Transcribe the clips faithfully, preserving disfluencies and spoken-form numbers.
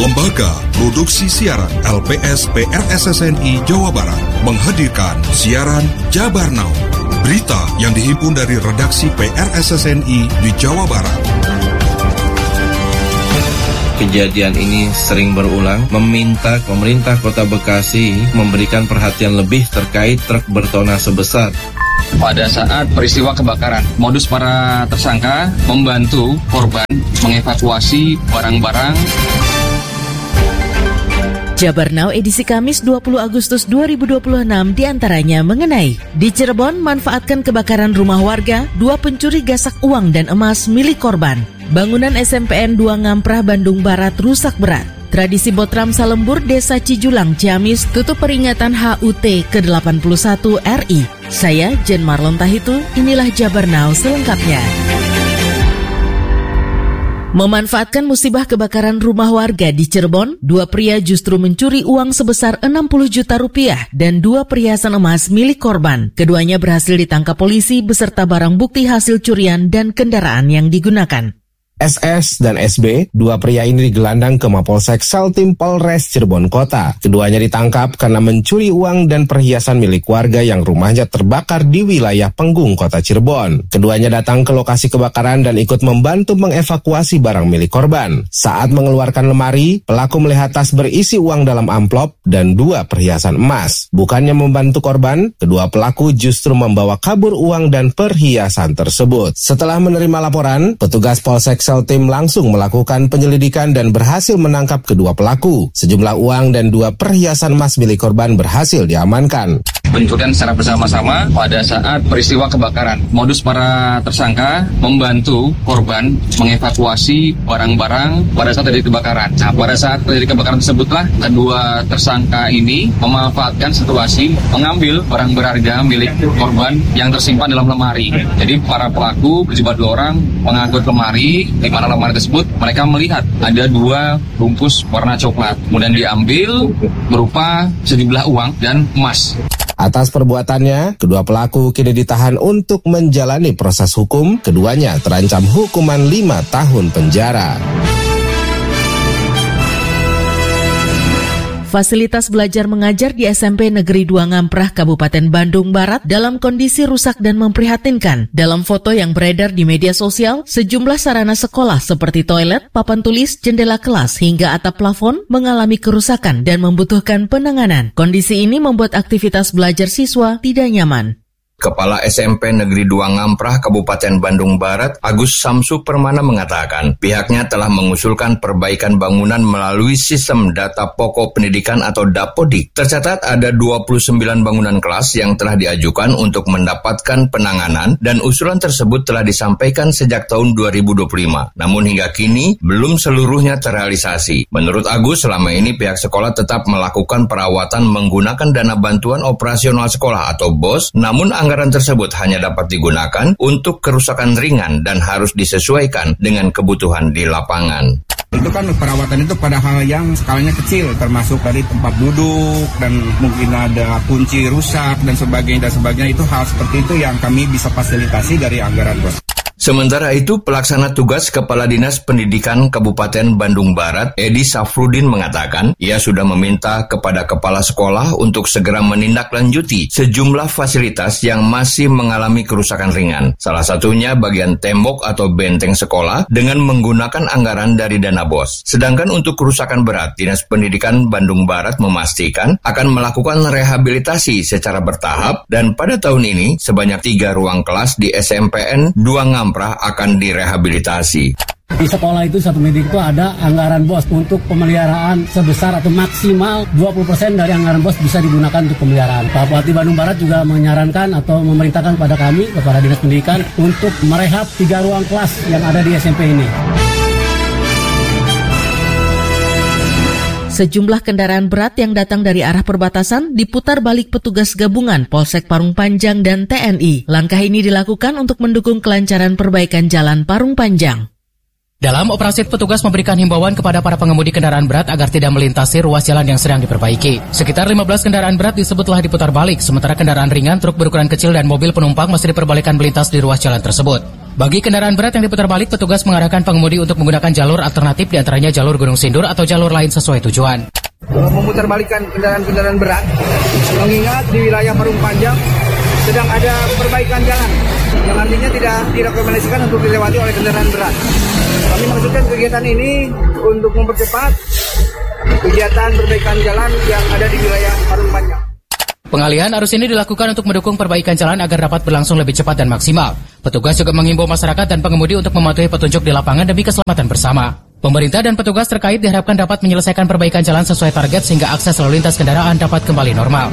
Lembaga Produksi Siaran L P S P R S S N I Jawa Barat menghadirkan siaran Jabar Now. Berita yang dihimpun dari redaksi P R S S N I di Jawa Barat. Kejadian ini sering berulang, meminta pemerintah Kota Bekasi memberikan perhatian lebih terkait truk bertona sebesar. Pada saat peristiwa kebakaran, modus para tersangka membantu korban mengevakuasi barang-barang. Jabar Now edisi Kamis dua puluh Agustus dua ribu dua puluh enam diantaranya mengenai di Cirebon manfaatkan kebakaran rumah warga, dua pencuri gasak uang dan emas milik korban. Bangunan S M P N dua Ngamprah Bandung Barat rusak berat. Tradisi Botram Salembur Desa Cijulang Ciamis tutup peringatan H U T ke delapan puluh satu R I. Saya Jen Marlon Tahitu, inilah Jabar Now selengkapnya. Memanfaatkan musibah kebakaran rumah warga di Cirebon, dua pria justru mencuri uang sebesar enam puluh juta rupiah dan dua perhiasan emas milik korban. Keduanya berhasil ditangkap polisi beserta barang bukti hasil curian dan kendaraan yang digunakan. S S dan S B, dua pria ini digelandang ke Mapolsek Saltim Polres Cirebon Kota. Keduanya ditangkap karena mencuri uang dan perhiasan milik warga yang rumahnya terbakar di wilayah Penggung, Kota Cirebon. Keduanya datang ke lokasi kebakaran dan ikut membantu mengevakuasi barang milik korban. Saat mengeluarkan lemari, pelaku melihat tas berisi uang dalam amplop dan dua perhiasan emas. Bukannya membantu korban, kedua pelaku justru membawa kabur uang dan perhiasan tersebut. Setelah menerima laporan, petugas Polsek Saltim langsung melakukan penyelidikan dan berhasil menangkap kedua pelaku. Sejumlah uang dan dua perhiasan emas milik korban berhasil diamankan. Pencurian secara bersama-sama pada saat peristiwa kebakaran. Modus para tersangka membantu korban mengevakuasi barang-barang pada saat terjadi kebakaran. Nah, pada saat terjadi kebakaran tersebutlah kedua tersangka ini memanfaatkan situasi mengambil barang berharga milik korban yang tersimpan dalam lemari. Jadi para pelaku berjumlah dua orang mengangkut lemari, di mana lemari tersebut mereka melihat ada dua bungkus warna coklat. Kemudian diambil berupa sejumlah uang dan emas. Atas perbuatannya, kedua pelaku kini ditahan untuk menjalani proses hukum. Keduanya terancam hukuman lima tahun penjara. Fasilitas belajar mengajar di S M P Negeri dua Ngamprah, Kabupaten Bandung Barat dalam kondisi rusak dan memprihatinkan. Dalam foto yang beredar di media sosial, sejumlah sarana sekolah seperti toilet, papan tulis, jendela kelas, hingga atap plafon mengalami kerusakan dan membutuhkan penanganan. Kondisi ini membuat aktivitas belajar siswa tidak nyaman. Kepala S M P Negeri dua Ngamprah, Kabupaten Bandung Barat, Agus Samsu Permana mengatakan, pihaknya telah mengusulkan perbaikan bangunan melalui sistem data pokok pendidikan atau Dapodik. Tercatat ada dua puluh sembilan bangunan kelas yang telah diajukan untuk mendapatkan penanganan dan usulan tersebut telah disampaikan sejak tahun dua ribu dua puluh lima. Namun hingga kini belum seluruhnya terrealisasi. Menurut Agus, selama ini pihak sekolah tetap melakukan perawatan menggunakan dana bantuan operasional sekolah atau B O S, namun anggaran tersebut hanya dapat digunakan untuk kerusakan ringan dan harus disesuaikan dengan kebutuhan di lapangan. Itu kan perawatan itu pada hal yang skalanya kecil, termasuk dari tempat duduk dan mungkin ada kunci rusak dan sebagainya dan sebagainya. Itu hal seperti itu yang kami bisa fasilitasi dari anggaran B O S. Sementara itu, pelaksana tugas Kepala Dinas Pendidikan Kabupaten Bandung Barat, Edi Safrudin mengatakan, ia sudah meminta kepada kepala sekolah untuk segera menindaklanjuti sejumlah fasilitas yang masih mengalami kerusakan ringan. Salah satunya bagian tembok atau benteng sekolah dengan menggunakan anggaran dari dana B O S. Sedangkan untuk kerusakan berat, Dinas Pendidikan Bandung Barat memastikan akan melakukan rehabilitasi secara bertahap dan pada tahun ini sebanyak tiga ruang kelas di S M P N dua Ngamprah akan direhabilitasi. Di sekolah itu satu pendidik itu ada anggaran B O S untuk pemeliharaan sebesar atau maksimal dua puluh persen dari anggaran B O S bisa digunakan untuk pemeliharaan. Pak Bupati Bandung Barat juga menyarankan atau memerintahkan kepada kami, kepada Dinas Pendidikan untuk merehab tiga ruang kelas yang ada di S M P ini. Sejumlah kendaraan berat yang datang dari arah perbatasan diputar balik petugas gabungan Polsek Parung Panjang dan T N I. Langkah ini dilakukan untuk mendukung kelancaran perbaikan jalan Parung Panjang. Dalam operasi, petugas memberikan himbauan kepada para pengemudi kendaraan berat agar tidak melintasi ruas jalan yang sedang diperbaiki. Sekitar lima belas kendaraan berat disebut telah diputar balik, sementara kendaraan ringan, truk berukuran kecil, dan mobil penumpang masih diperbolehkan melintas di ruas jalan tersebut. Bagi kendaraan berat yang diputar balik, petugas mengarahkan pengemudi untuk menggunakan jalur alternatif, diantaranya jalur Gunung Sindur atau jalur lain sesuai tujuan. Memutarbalikkan kendaraan-kendaraan berat, mengingat di wilayah Parung Panjang sedang ada perbaikan jalan yang nantinya tidak direkomendasikan untuk dilewati oleh kendaraan berat. Kami maksudkan kegiatan ini untuk mempercepat kegiatan perbaikan jalan yang ada di wilayah Parung Panjang. Pengalihan arus ini dilakukan untuk mendukung perbaikan jalan agar dapat berlangsung lebih cepat dan maksimal. Petugas juga mengimbau masyarakat dan pengemudi untuk mematuhi petunjuk di lapangan demi keselamatan bersama. Pemerintah dan petugas terkait diharapkan dapat menyelesaikan perbaikan jalan sesuai target sehingga akses lalu lintas kendaraan dapat kembali normal.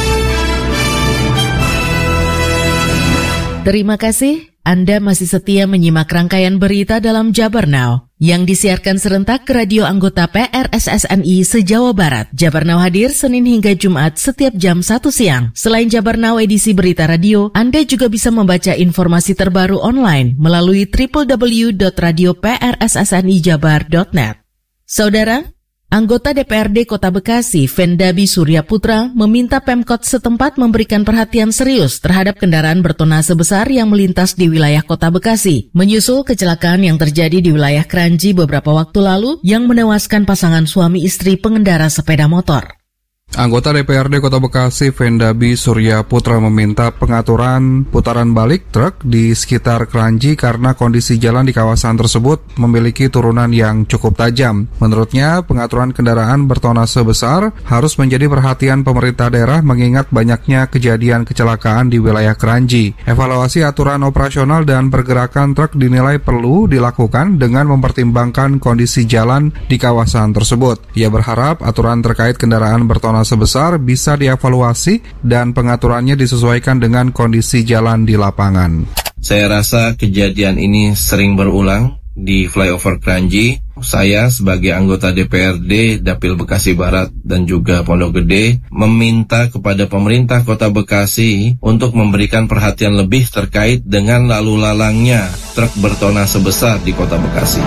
Terima kasih. Anda masih setia menyimak rangkaian berita dalam Jabar Now yang disiarkan serentak ke radio anggota P R S S N I se-Jawa Barat. Jabar Now hadir Senin hingga Jumat setiap jam satu siang. Selain Jabar Now edisi berita radio, Anda juga bisa membaca informasi terbaru online melalui w w w dot radio p r s s n i jabar dot net. Saudara, anggota D P R D Kota Bekasi, Vendabi Surya Putra, meminta Pemkot setempat memberikan perhatian serius terhadap kendaraan bertonnase besar yang melintas di wilayah Kota Bekasi, menyusul kecelakaan yang terjadi di wilayah Kranji beberapa waktu lalu yang menewaskan pasangan suami istri pengendara sepeda motor. Anggota D P R D Kota Bekasi, Vendabi Surya Putra, meminta pengaturan putaran balik truk di sekitar Kranji karena kondisi jalan di kawasan tersebut memiliki turunan yang cukup tajam. Menurutnya, pengaturan kendaraan bertonnase besar harus menjadi perhatian pemerintah daerah mengingat banyaknya kejadian kecelakaan di wilayah Kranji. Evaluasi aturan operasional dan pergerakan truk dinilai perlu dilakukan dengan mempertimbangkan kondisi jalan di kawasan tersebut. Ia berharap aturan terkait kendaraan bertonnase sebesar bisa dievaluasi dan pengaturannya disesuaikan dengan kondisi jalan di lapangan. Saya rasa kejadian ini sering berulang di flyover Kranji. Saya sebagai anggota D P R D Dapil Bekasi Barat dan juga Pondok Gede meminta kepada pemerintah Kota Bekasi untuk memberikan perhatian lebih terkait dengan lalu lalangnya truk bertonnase besar di Kota Bekasi.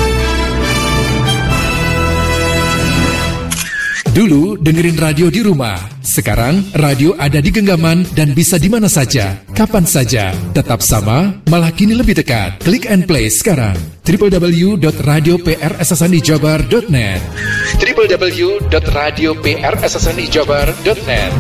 Dulu dengerin radio di rumah, sekarang radio ada di genggaman dan bisa di mana saja, kapan saja. Tetap sama, malah kini lebih dekat. Klik and play sekarang. w w w dot radio p r s s n i jabar dot net w w w dot radio p r s s n i jabar dot net.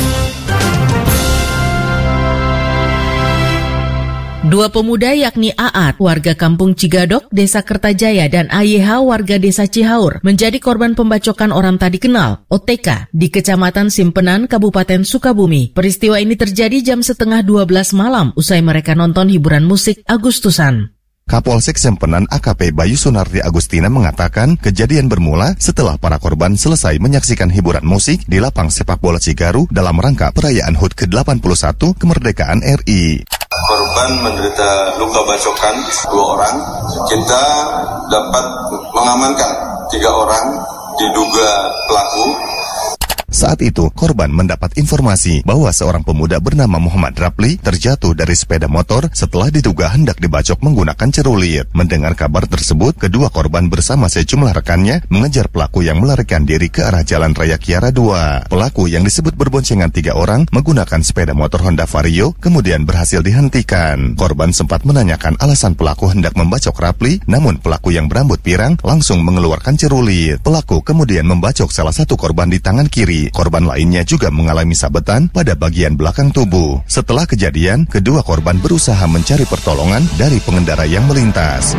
Dua pemuda yakni Aat, warga kampung Cigadok, Desa Kertajaya, dan A Y H, warga Desa Cihaur, menjadi korban pembacokan orang tak dikenal, O T K, di Kecamatan Simpenan, Kabupaten Sukabumi. Peristiwa ini terjadi jam setengah dua belas malam, usai mereka nonton hiburan musik Agustusan. Kapolsek Simpenan A K P Bayu Sunardi Agustina mengatakan kejadian bermula setelah para korban selesai menyaksikan hiburan musik di lapang sepak bola Cigaru dalam rangka perayaan H U T ke delapan puluh satu kemerdekaan R I. Korban menderita luka bacokan dua orang. Kita dapat mengamankan tiga orang diduga pelaku. Saat itu, korban mendapat informasi bahwa seorang pemuda bernama Muhammad Rapli terjatuh dari sepeda motor setelah diduga hendak dibacok menggunakan cerulit. Mendengar kabar tersebut, kedua korban bersama sejumlah rekannya mengejar pelaku yang melarikan diri ke arah Jalan Raya Kiara dua. Pelaku yang disebut berboncengan tiga orang menggunakan sepeda motor Honda Vario kemudian berhasil dihentikan. Korban sempat menanyakan alasan pelaku hendak membacok Rapli, namun pelaku yang berambut pirang langsung mengeluarkan cerulit. Pelaku kemudian membacok salah satu korban di tangan kiri. Korban lainnya juga mengalami sabetan pada bagian belakang tubuh. Setelah kejadian, kedua korban berusaha mencari pertolongan dari pengendara yang melintas.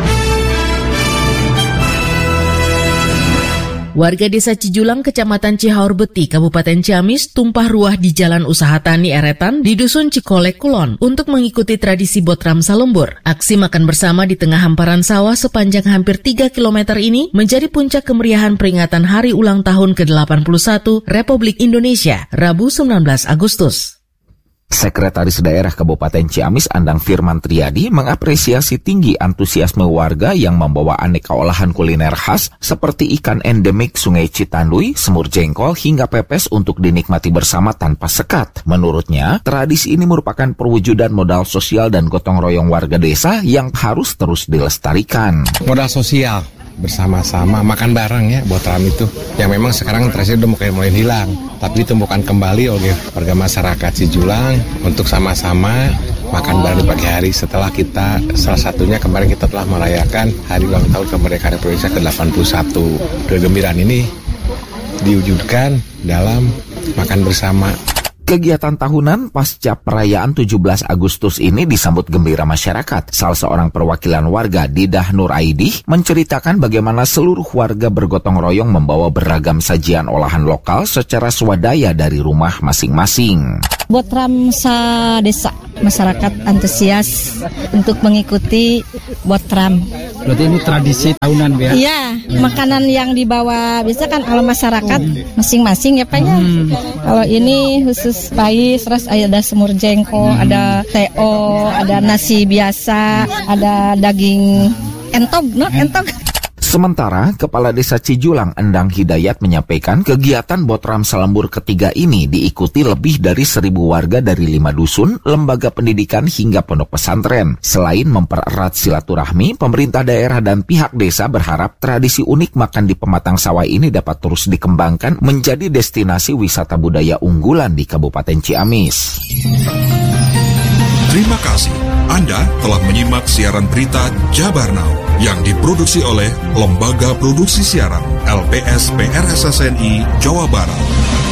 Warga Desa Cijulang, Kecamatan Cihaur Beti, Kabupaten Ciamis, tumpah ruah di Jalan Usaha Tani Eretan di Dusun Cikolek, Kulon, untuk mengikuti tradisi Botram Salembur. Aksi makan bersama di tengah hamparan sawah sepanjang hampir tiga kilometer ini menjadi puncak kemeriahan peringatan Hari Ulang Tahun ke delapan puluh satu Republik Indonesia, Rabu sembilan belas Agustus. Sekretaris Daerah Kabupaten Ciamis Andang Firman Triadi mengapresiasi tinggi antusiasme warga yang membawa aneka olahan kuliner khas seperti ikan endemik Sungai Citanduy, semur jengkol hingga pepes untuk dinikmati bersama tanpa sekat. Menurutnya, tradisi ini merupakan perwujudan modal sosial dan gotong royong warga desa yang harus terus dilestarikan. Modal sosial bersama-sama makan bareng ya buat ram itu yang memang sekarang tradisi udah mulai mulai hilang, tapi ditumbuhkan kembali oleh warga masyarakat Cijulang untuk sama-sama makan bareng di pagi hari setelah kita salah satunya kemarin kita telah merayakan hari ulang tahun kemerdekaan Republik Indonesia ke delapan puluh satu. Kegembiraan ini diwujudkan dalam makan bersama. Kegiatan tahunan pasca perayaan tujuh belas Agustus ini disambut gembira masyarakat. Salah seorang perwakilan warga, Didah Nur Aidih, menceritakan bagaimana seluruh warga bergotong royong membawa beragam sajian olahan lokal secara swadaya dari rumah masing-masing. Botram sa desa, masyarakat antusias untuk mengikuti Botram. Berarti ini tradisi tahunan ya? Iya, makanan yang dibawa biasa kan kalau masyarakat masing-masing ya Pak ya. Hmm. Kalau ini khusus pais, terus ada semur jengkol, hmm. ada teo, ada nasi biasa, ada daging entog, no entog. Sementara, Kepala Desa Cijulang Endang Hidayat menyampaikan kegiatan Botram Selembur ketiga ini diikuti lebih dari seribu warga dari lima dusun, lembaga pendidikan hingga pondok pesantren. Selain mempererat silaturahmi, pemerintah daerah dan pihak desa berharap tradisi unik makan di pematang sawah ini dapat terus dikembangkan menjadi destinasi wisata budaya unggulan di Kabupaten Ciamis. Terima kasih. Anda telah menyimak siaran berita Jabar Now yang diproduksi oleh Lembaga Produksi Siaran L P S P R S S N I Jawa Barat.